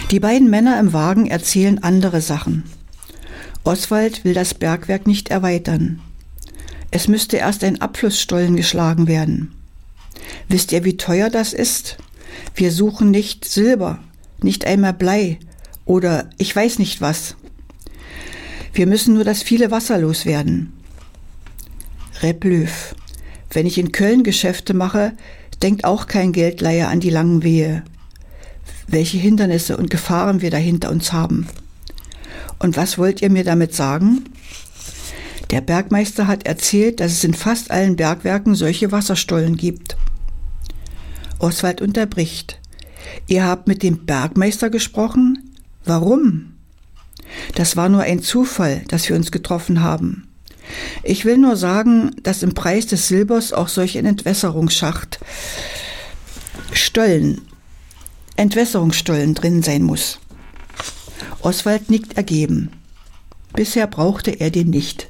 Die beiden Männer im Wagen erzählen andere Sachen. Oswald will das Bergwerk nicht erweitern. Es müsste erst ein Abflussstollen geschlagen werden. Wisst ihr, wie teuer das ist? Wir suchen nicht Silber, nicht einmal Blei oder ich weiß nicht was. Wir müssen nur das viele Wasser loswerden. Reb Löw: Wenn ich in Köln Geschäfte mache, denkt auch kein Geldleiher an die langen Wehe. Welche Hindernisse und Gefahren wir da hinter uns haben. Und was wollt ihr mir damit sagen? Der Bergmeister hat erzählt, dass es in fast allen Bergwerken solche Wasserstollen gibt. Oswald unterbricht. Ihr habt mit dem Bergmeister gesprochen? Warum? Das war nur ein Zufall, dass wir uns getroffen haben. Ich will nur sagen, dass im Preis des Silbers auch solch ein Entwässerungsstollen drin sein muss. Oswald nickt ergeben. Bisher brauchte er den nicht.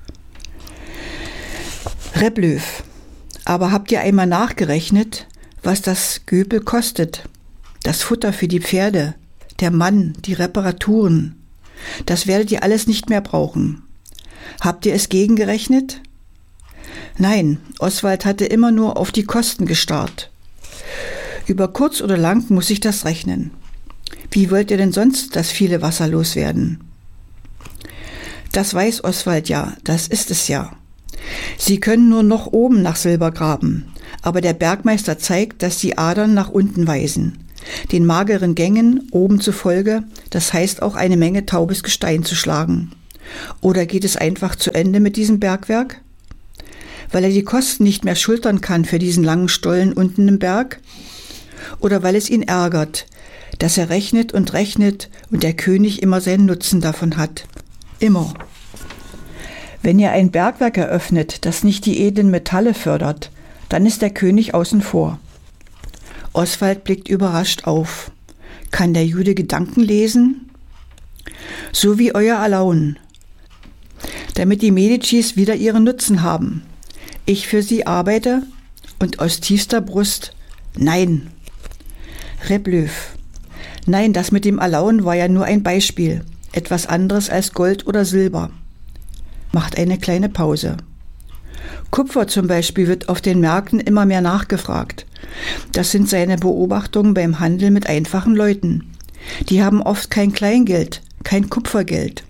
Reb Löw: Aber habt ihr einmal nachgerechnet, was das Göpel kostet? Das Futter für die Pferde, der Mann, die Reparaturen. Das werdet ihr alles nicht mehr brauchen. Habt ihr es gegengerechnet? Nein, Oswald hatte immer nur auf die Kosten gestarrt. Über kurz oder lang muss ich das rechnen. Wie wollt ihr denn sonst das viele Wasser loswerden? Das weiß Oswald ja, das ist es ja. Sie können nur noch oben nach Silber graben, aber der Bergmeister zeigt, dass die Adern nach unten weisen. Den mageren Gängen oben zufolge, das heißt auch eine Menge taubes Gestein zu schlagen. Oder geht es einfach zu Ende mit diesem Bergwerk? Weil er die Kosten nicht mehr schultern kann für diesen langen Stollen unten im Berg? Oder weil es ihn ärgert, dass er rechnet und der König immer seinen Nutzen davon hat? Immer. Wenn ihr ein Bergwerk eröffnet, das nicht die edlen Metalle fördert, dann ist der König außen vor. Oswald blickt überrascht auf. Kann der Jude Gedanken lesen? So wie euer Alaun. Damit die Medicis wieder ihren Nutzen haben. Ich für sie arbeite und aus tiefster Brust: Nein. Reb Löw: Nein, das mit dem Alaun war ja nur ein Beispiel. Etwas anderes als Gold oder Silber. Macht eine kleine Pause. Kupfer zum Beispiel wird auf den Märkten immer mehr nachgefragt. Das sind seine Beobachtungen beim Handel mit einfachen Leuten. Die haben oft kein Kleingeld, kein Kupfergeld.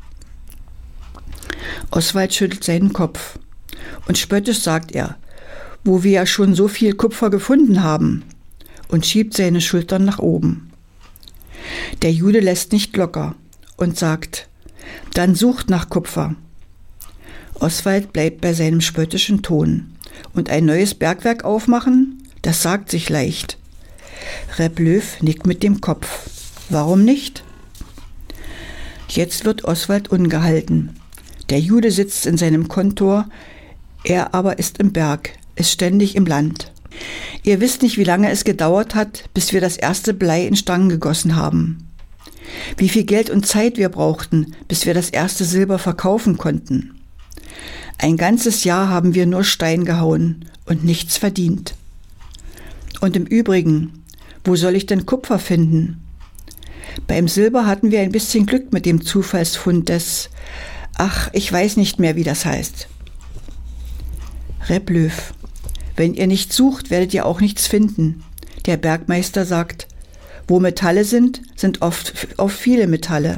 Oswald schüttelt seinen Kopf. Und spöttisch sagt er: Wo wir ja schon so viel Kupfer gefunden haben. Und schiebt seine Schultern nach oben. Der Jude lässt nicht locker und sagt: Dann sucht nach Kupfer. Oswald bleibt bei seinem spöttischen Ton. Und ein neues Bergwerk aufmachen? Das sagt sich leicht. Reb Löw nickt mit dem Kopf. Warum nicht? Jetzt wird Oswald ungehalten. Der Jude sitzt in seinem Kontor, er aber ist im Berg, ist ständig im Land. Ihr wisst nicht, wie lange es gedauert hat, bis wir das erste Blei in Stangen gegossen haben. Wie viel Geld und Zeit wir brauchten, bis wir das erste Silber verkaufen konnten. Ein ganzes Jahr haben wir nur Stein gehauen und nichts verdient. Und im Übrigen, wo soll ich denn Kupfer finden? Beim Silber hatten wir ein bisschen Glück mit dem Zufallsfund des... Ach, ich weiß nicht mehr, wie das heißt. Reb Löw: Wenn ihr nicht sucht, werdet ihr auch nichts finden. Der Bergmeister sagt, wo Metalle sind oft viele Metalle.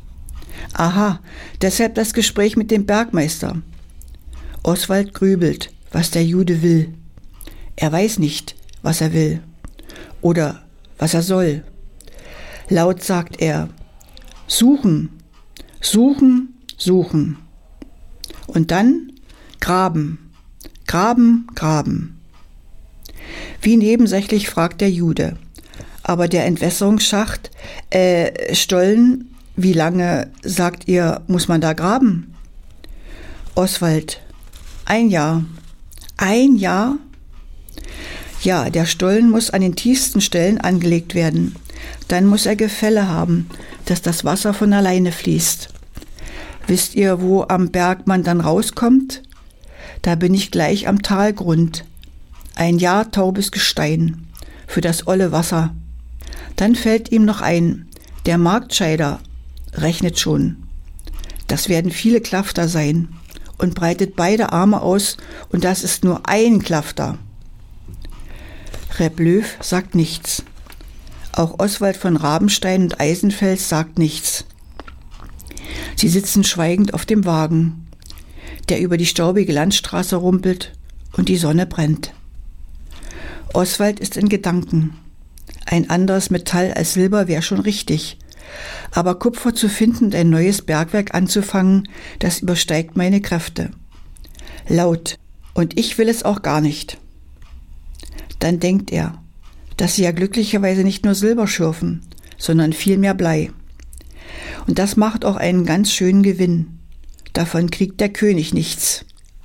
Aha, deshalb das Gespräch mit dem Bergmeister. Oswald grübelt, was der Jude will. Er weiß nicht, was er will oder was er soll. Laut sagt er: Suchen, suchen, suchen. Und dann graben, graben, graben. Wie nebensächlich fragt der Jude: Aber der Entwässerungsschacht, Stollen, wie lange, sagt ihr, muss man da graben? Oswald: 1 Jahr. 1 Jahr? Ja, der Stollen muss an den tiefsten Stellen angelegt werden. Dann muss er Gefälle haben, dass das Wasser von alleine fließt. Wisst ihr, wo am Berg man dann rauskommt? Da bin ich gleich am Talgrund. 1 Jahr taubes Gestein für das olle Wasser. Dann fällt ihm noch ein, Der Marktscheider rechnet schon. Das werden viele Klafter sein und breitet beide Arme aus und das ist nur ein Klafter. Reb Löw sagt nichts. Auch Oswald von Rabenstein und Eisenfels sagt nichts. Sie sitzen schweigend auf dem Wagen, der über die staubige Landstraße rumpelt und die Sonne brennt. Oswald ist in Gedanken. Ein anderes Metall als Silber wäre schon richtig. Aber Kupfer zu finden und ein neues Bergwerk anzufangen, das übersteigt meine Kräfte. Laut. Und ich will es auch gar nicht. Dann denkt er, dass sie ja glücklicherweise nicht nur Silber schürfen, sondern viel mehr Blei. Und das macht auch einen ganz schönen Gewinn. Davon kriegt der König nichts.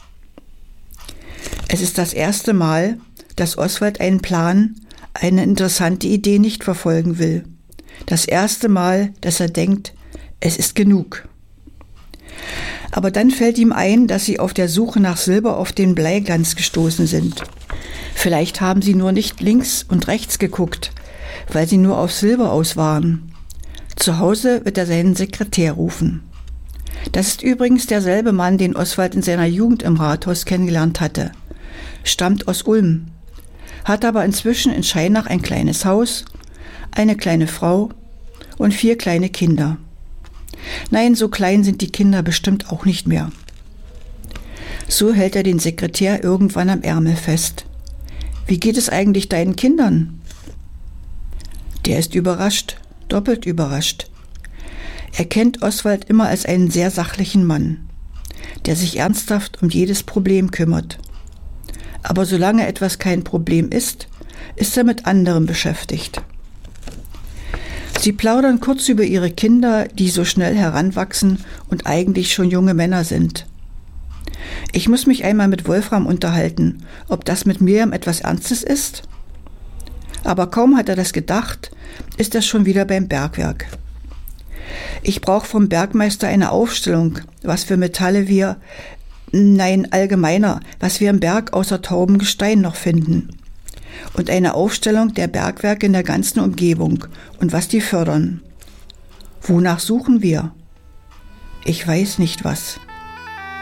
Es ist das erste Mal, dass Oswald einen Plan, eine interessante Idee nicht verfolgen will. Das erste Mal, dass er denkt, es ist genug. Aber dann fällt ihm ein, dass sie auf der Suche nach Silber auf den Bleiglanz gestoßen sind. Vielleicht haben sie nur nicht links und rechts geguckt, weil sie nur auf Silber aus waren. Zu Hause wird er seinen Sekretär rufen. Das ist übrigens derselbe Mann, den Oswald in seiner Jugend im Rathaus kennengelernt hatte. Stammt aus Ulm, hat aber inzwischen in Scheinach ein kleines Haus, eine kleine Frau und 4 kleine Kinder. Nein, so klein sind die Kinder bestimmt auch nicht mehr. So hält er den Sekretär irgendwann am Ärmel fest. Wie geht es eigentlich deinen Kindern? Der ist überrascht, doppelt überrascht. Er kennt Oswald immer als einen sehr sachlichen Mann, der sich ernsthaft um jedes Problem kümmert. Aber solange etwas kein Problem ist, ist er mit anderem beschäftigt. Sie plaudern kurz über ihre Kinder, die so schnell heranwachsen und eigentlich schon junge Männer sind. Ich muss mich einmal mit Wolfram unterhalten, ob das mit Miriam etwas Ernstes ist. Aber kaum hat er das gedacht, ist er schon wieder beim Bergwerk. Ich brauche vom Bergmeister eine Aufstellung, was für Metalle allgemeiner, was wir im Berg außer taubem Gestein noch finden. Und eine Aufstellung der Bergwerke in der ganzen Umgebung und was die fördern. Wonach suchen wir? Ich weiß nicht was.